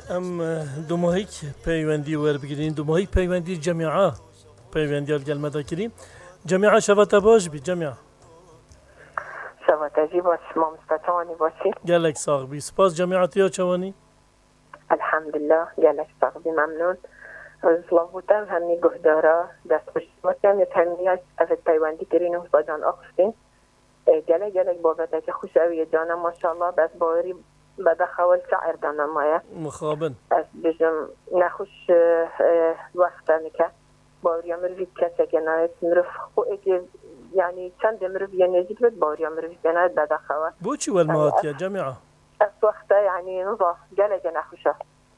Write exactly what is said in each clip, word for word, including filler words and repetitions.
ام دوماهيك بيوندي وربقرين دوماهيك بيوندي جميعة بيوندي الجلمة ذاكرين جميعة شفت باش بجميعة شفت أجيب ما مستطاني باشي قالك صاحبي سپاس جميعتي يا شواني الحمد لله قالك صاحبي ممنون زلابوتم همي قهدارا دست بشتمتم يتهمني أفت بيوندي كرين وصدان أقصين قالك قالك بابتك خوش أوي جانا ما شاء الله بس باوري بدا خوال شعر دانا مايا مخابن از بجم نخوش وقتا نکه باوریا مروی کسی که نهایت مروف خوی که يعني چند مروف یه نزید بد باوریا مروی که نهایت بدا خواه بوچی والمهات يا جماعة از وقتا يعني نضا جلجة نخوشه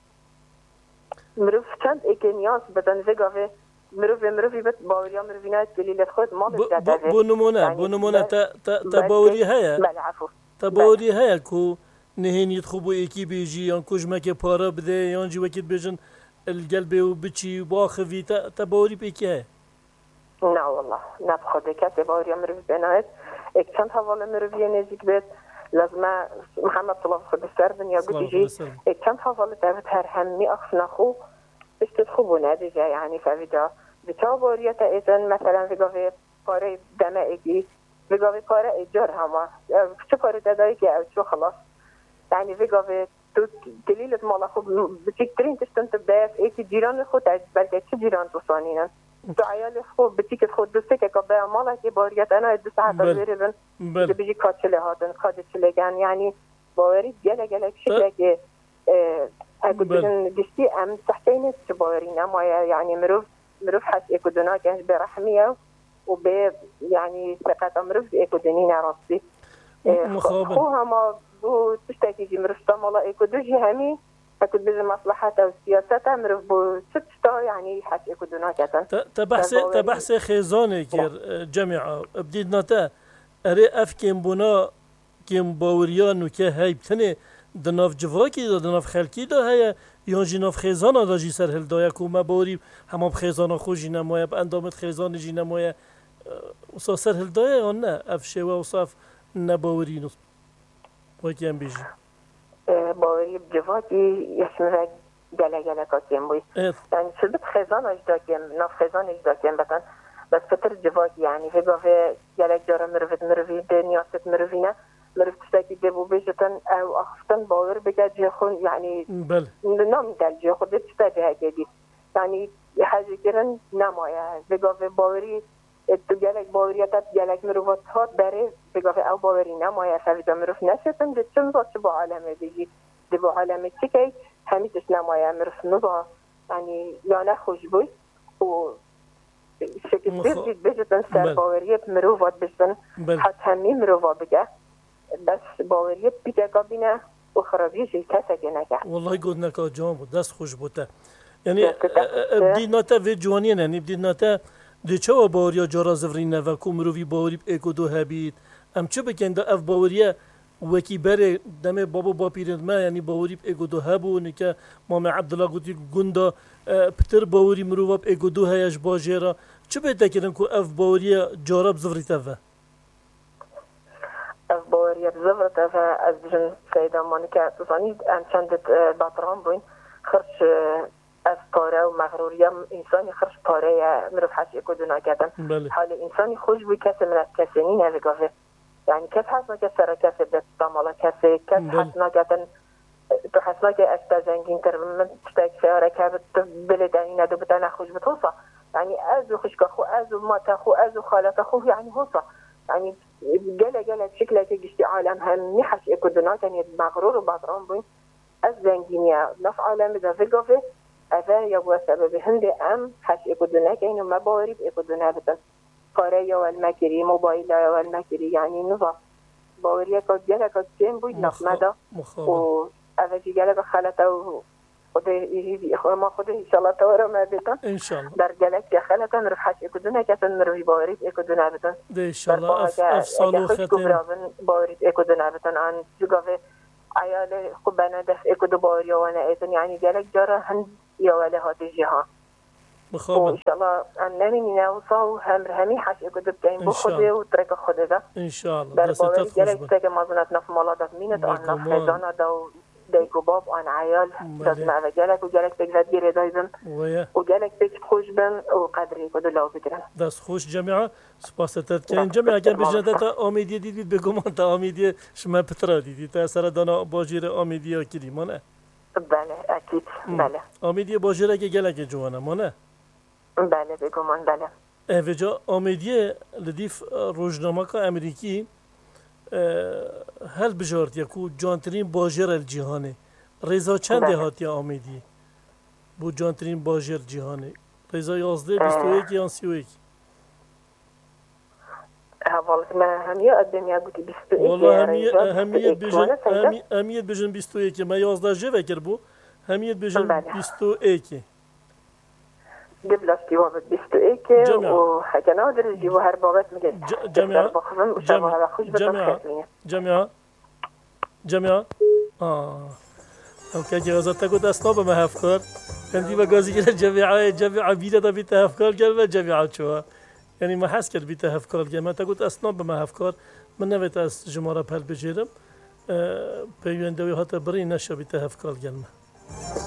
مروف چند ایک نیاز بدن وگاوه مروف مروفی بد باوریا مروی نهایت دلیلت خود ما بجده بو نمونه بو نمونه تا باوری هيا بله عفو تا باوری هيا کو نهێنیت خۆ بۆ یەکی بێژی یان کوژمەکێ پارە بدێ یانجی وەکت بێژن الگەلبێ و بچی باخەوی تا باوەری پێکی هەیە نه والله نه بخوده کسی باوری مروی بناید ایک چند حواله مروی نزدیک بید لازم محمد طلاب خود سر بن یا گوتی جی ایک چند حواله دارد هر همی اخف نخو بشتت خوبو ندیجه یعنی فویدا بچا باوریت ایزن مثلا وگاوی پاره دمه ایگی وگاوی پاره ایجار همه چه پاره دادایی که او چو خلاص يعني في قضية دليل مالا خو بتكترين تشتنت بداية ايتي جيران خو تعج بلقى شو جيران تصانينا تو عيالي خو بتيك خو دوستك كبايا مالا كي باريات انا دو ساعة تغيري بن بيجي كاتشلي هاتن كاتشلي كان يعني باريت جلا جلا بشكل كي اقول بجن دشتي ام تحتين تبارين اما يعني مروف مروف حس اكو دونا كانش برحمية وب يعني ثقة مروف اكو دنينا راسي مخابن خو هما بو تشتكي جي مرفتا مالا ايكو دو جي همي اكو بيجي مصلحته وسياسته مرف بو ستشتا يعني حس ايكو دو ناكتا تبحثي تبحثي خيزاني كير جميعة بديد ناتا اري اف كيم بونا كيم باوريان وكي هاي بتني دناف جواكي دا دناف خلقي دا هيا يانجي ناف خيزانا دا جي سر هل دا يكو ما باوري همام خيزانا خو جي نمايا باندامت خيزان جي نمايا وصا سر هل دا يا نه اف شوا وصاف نباورينو وكيان بيجي باوري بجواتي يسمى جلا جلا كاتيم بوي يعني شبت خزان اجدا كيم ناف خزان اجدا كيم بكن بس فتر جواتي يعني في قافي جلا جارة مرفت مرفي دنياست مرفينا مرفت تشتاكي دبو بيجتن او اخفتن باور بجا جيخون يعني بل نام دل جيخون دي تشتاكي هكذا يعني حاجة كيرن نمايا في قافي باوري تو گلک باوریتت گلک مروفات هات بره بگاه او باوری نمایه فویدا مروف نشتن ده چون با چه با عالمه بگی ده با عالمه چی که همیتش نمایه مروف نضا یعنی یا نخوش بوی و شکل بزید بجتن سر باوریت مروفات بشتن حد همی مروفا بگه بس باوریت بیگه بینه و خرابیش کسا که نگه والله قد نکا جان بود دست خوش بوده یعنی بدید ناتا وی جوانیه یعنی بدید ناتا دی چه باوریا جارا زفرین و کومروی باوری اکو دو هبید ام چه بکن اف باوریا وکی بره دم بابا با پیرند ما یعنی باوری اکو دو هبو نکه مام عبدالله گوتی گوندا پتر باوری مرواب اکو دو هیاش باجرا چه بده کردن کو اف باوریا جارا بزفریت و اف باوریا بزفریت و از جن سیدا مانیکه تصانی ام چندت باطران بوین خرش از پاره و مغروریه انسانی خرش پاره مروف حسی کدونا کردن حال انسانی خوش بوی کسی من کسی نی نوگاوه یعنی کس حسنا که سر کسی دستا مالا کسی کس حسنا کردن تو حسنا که اشتا زنگین تر من تشتاک فیاره که بلدنی ندو بدن خوش بتوصا یعنی ازو خوشگاه خو ازو ماتا خو ازو خالتا خو یعنی حوصا یعنی گله گله شکله که گشتی عالم هم نیحش کدونا کنید مغرور و باطران بوین از زنگینیه نف عالم دفگاوه اذا يبغى سبب هند ام حش يقدنا كأنه ما بوري يقدنا بدن قارئ والمكري موبايل والمكري يعني نظام بوري كجلا كجيم بيد نقمدا و اذا جلا خلته خده يجي ما خده ان شاء الله تورا ما بدن ان شاء الله در جلك خلته نروح حش يقدنا كتن نروح بوري يقدنا بدن ان شاء الله اف اف صالو ختم بوري يقدنا بدن عن جوجا عيال خبنا دف يقدو بوري وانا اذن يعني جلك جرى هند يا ولا هذه الجهة وإن شاء الله أنا مني نوصل هم همي حش يقدر بتاعين بخده وترك خده ده إن شاء الله بس تفرج جالك تك ما زنت نف مالات مينة أنا خزانة ده دایک و باب آن عیال داد ما و گلک و گلک بگذد گیره دایبم و گلک بگذد خوش بم و قدری کدو لاو بگیرم دست خوش جمعه سپاستت که جمعه اگر بجنده تا آمیدی دیدید بگمان تا آمیدی شما پترا دیدید تا سر دانا باجیر آمیدی ها کلی ما نه بله اکید بله آمیدی باجیره که گلک جوانه ما نه بله بگمان بله اوجا آمیدی لدیف روزنامه که امریکی هل بجارت یکو جانترین باجر الجهانه رضا چنده هاتی آمیدی بو جانترین باجر جهانه رضا یازده بیست و یک یا سی و یک والله ما همیه الدنيا قلت بیست و یک والله همیه همیه بجن همیه بجن بیست و یک ما یازده جه وکر بو همیه بجن بیست و یک قبل استوابت بیست و یک و حاجة نادر الجو هر بابت مجد جميعا جميعا جميعا جميعا جميعا آه اوكي جوازات قد اسناب ما هفكار كندي بغازي كده جميعا جميعا بيتا دا بيتا هفكار كلمه جميعا شو يعني ما حس كر بيتا هفكار كلمه تقول اسناب ما هفكار من نويت اس جماره بهل بجيرم أه بيوندوي هات بري نشا بيتا هفكار كلمه